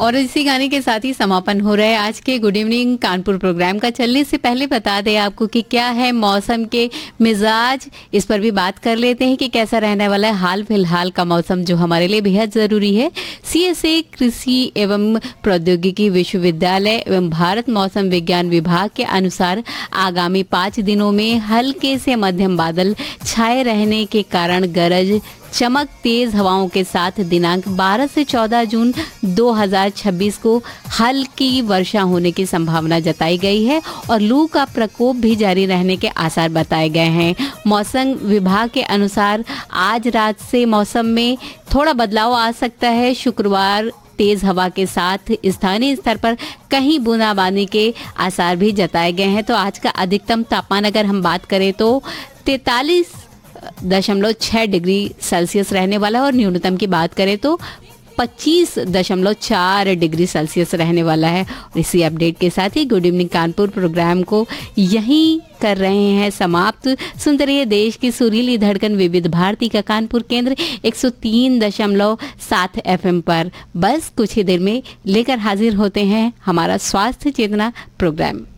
और इसी गाने के साथ ही समापन हो रहा है आज के गुड इवनिंग कानपुर प्रोग्राम का। चलने से पहले बता दें आपको कि क्या है मौसम के मिजाज, इस पर भी बात कर लेते हैं कि कैसा रहने वाला है हाल फिलहाल का मौसम, जो हमारे लिए बेहद ज़रूरी है। सीएसए कृषि एवं प्रौद्योगिकी विश्वविद्यालय एवं भारत मौसम विज्ञान विभाग के अनुसार आगामी 5 दिनों में हल्के से मध्यम बादल छाए रहने के कारण गरज चमक तेज हवाओं के साथ दिनांक 12 से 14 जून 2026 को हल्की वर्षा होने की संभावना जताई गई है और लू का प्रकोप भी जारी रहने के आसार बताए गए हैं। मौसम विभाग के अनुसार आज रात से मौसम में थोड़ा बदलाव आ सकता है। शुक्रवार तेज हवा के साथ स्थानीय स्तर पर कहीं बूंदाबांदी के आसार भी जताए गए हैं। तो आज का अधिकतम तापमान अगर हम बात करें तो 43.6 डिग्री सेल्सियस रहने वाला है और न्यूनतम की बात करें तो 25.4 डिग्री सेल्सियस रहने वाला है। और इसी अपडेट के साथ ही गुड इवनिंग कानपुर प्रोग्राम को यहीं कर रहे हैं समाप्त। सुनते रहिए देश की सुरीली धड़कन विविध भारती का कानपुर केंद्र 103.7 FM पर। बस कुछ ही देर में लेकर हाजिर होते हैं हमारा स्वास्थ्य चेतना प्रोग्राम।